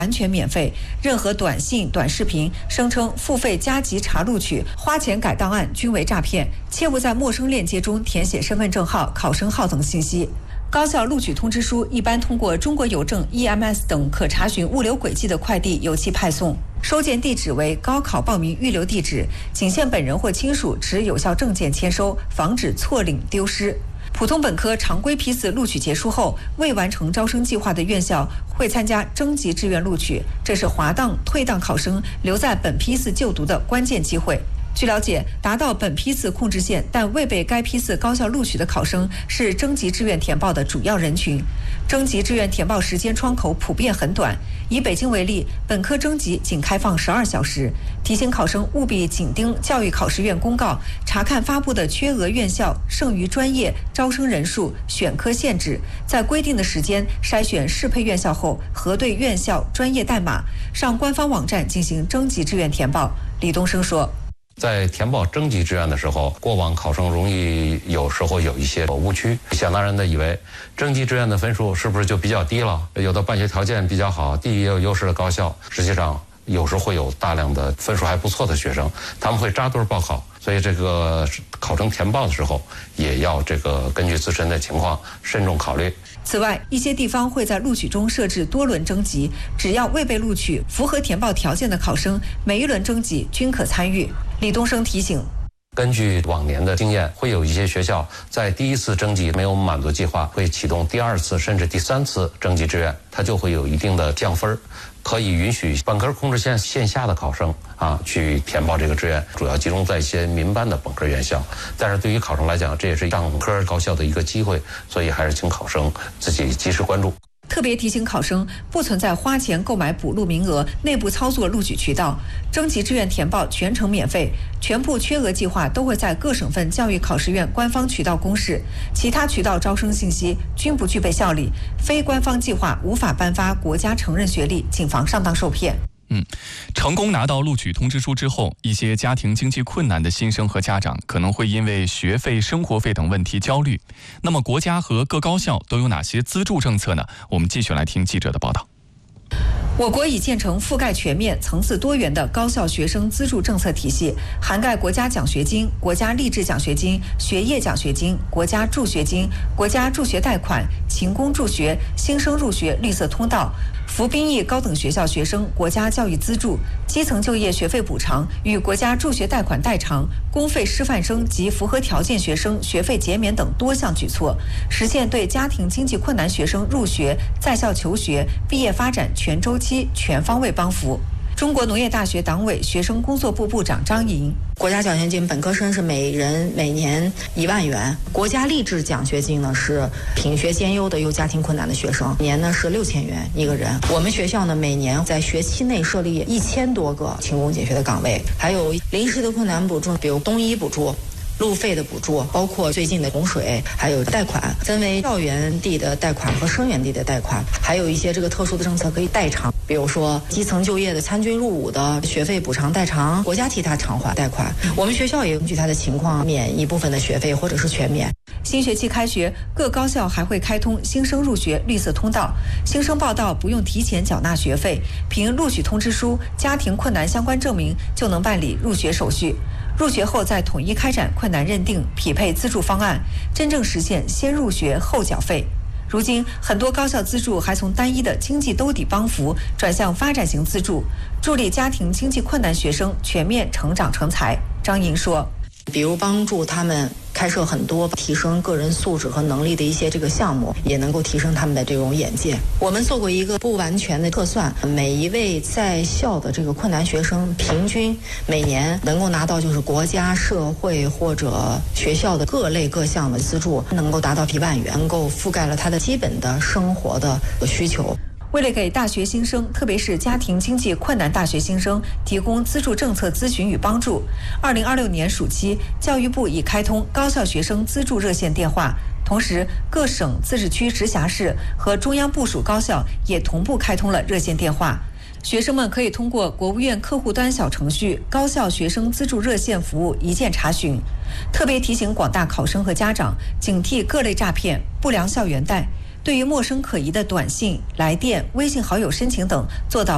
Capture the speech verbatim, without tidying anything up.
完全免费，任何短信、短视频声称付费加急查录取、花钱改档案均为诈骗，切勿在陌生链接中填写身份证号、考生号等信息。高校录取通知书一般通过中国邮政、E M S 等可查询物流轨迹的快递邮寄派送，收件地址为高考报名预留地址，仅限本人或亲属持有效证件签收，防止错领丢失。普通本科常规批次录取结束后，未完成招生计划的院校会参加征集志愿录取，这是滑档、退档考生留在本批次就读的关键机会。据了解，达到本批次控制线但未被该批次高校录取的考生是征集志愿填报的主要人群。征集志愿填报时间窗口普遍很短，以北京为例，本科征集仅开放十二小时。提醒考生务必紧盯教育考试院公告，查看发布的缺额院校、剩余专业、招生人数、选科限制，在规定的时间筛选适配院校后，核对院校专业代码，上官方网站进行征集志愿填报。李东升说， 在填报征集志愿的时候，过往考生容易有时候有一些误区，想当然的以为征集志愿的分数是不是就比较低了？有的办学条件比较好、地域也有优势的高校，实际上有时会有大量的分数还不错的学生，他们会扎堆报考，所以这个考生填报的时候也要这个根据自身的情况慎重考虑。 此外，一些地方会在录取中设置多轮征集，只要未被录取、符合填报条件的考生，每一轮征集均可参与。李东升提醒， 根据往年的经验，会有一些学校在第一次征集没有满足计划，会启动第二次甚至第三次征集志愿，它就会有一定的降分，可以允许本科控制线线下的考生啊去填报这个志愿，主要集中在一些民办的本科院校。但是对于考生来讲，这也是上科高校的一个机会，所以还是请考生自己及时关注。 特别提醒考生，不存在花钱购买补录名额、内部操作录取渠道，征集志愿填报全程免费，全部缺额计划都会在各省份教育考试院官方渠道公示，其他渠道招生信息均不具备效力，非官方计划无法颁发国家承认学历，谨防上当受骗。 嗯，成功拿到录取通知书之后，一些家庭经济困难的新生和家长可能会因为学费、生活费等问题焦虑。那么国家和各高校都有哪些资助政策呢？我们继续来听记者的报道。 我国已建成覆盖全面、层次多元的高校学生资助政策体系，涵盖国家奖学金、国家励志奖学金、学业奖学金、国家助学金、国家助学贷款、勤工助学、新生入学绿色通道、服兵役高等学校学生国家教育资助、基层就业学费补偿与国家助学贷款代偿、公费师范生及符合条件学生学费减免等多项举措，实现对家庭经济困难学生入学、在校求学、毕业发展全周期、全方位帮扶。中国农业大学党委学生工作部部长张莹， 国家奖学金本科生是每人每年一万元，国家励志奖学金呢是品学兼优的有家庭困难的学生，年呢是六千元一个人。我们学校呢每年在学期内设立一千多个勤工俭学的岗位，还有临时的困难补助，比如冬衣补助、路费的补助，包括最近的洪水，还有贷款，分为校园地的贷款和生源地的贷款，还有一些这个特殊的政策可以代偿，比如说基层就业的参军入伍的学费补偿代偿，国家替他偿还贷款。我们学校也根据他的情况免一部分的学费或者是全免。 新学期开学，各高校还会开通新生入学绿色通道，新生报到不用提前缴纳学费，凭录取通知书、家庭困难相关证明就能办理入学手续。入学后再统一开展困难认定，匹配资助方案，真正实现先入学后缴费。如今，很多高校资助还从单一的经济兜底帮扶转向发展型资助，助力家庭经济困难学生全面成长成才。张莹说， 比如帮助他们开设很多提升个人素质和能力的一些这个项目，也能够提升他们的这种眼界。我们做过一个不完全的测算，每一位在校的这个困难学生平均每年能够拿到就是国家、社会或者学校的各类各项的资助，能够达到一万元，能够覆盖了他的基本的生活的需求。 为了给大学新生，特别是家庭经济困难大学新生提供资助政策咨询与帮助，二零二六年暑期，教育部已开通高校学生资助热线电话，同时各省、自治区、直辖市和中央部属高校也同步开通了热线电话。学生们可以通过国务院客户端小程序高校学生资助热线服务一键查询。特别提醒广大考生和家长，警惕各类诈骗、不良校园贷，对于陌生可疑的短信、来电、微信好友申请等做到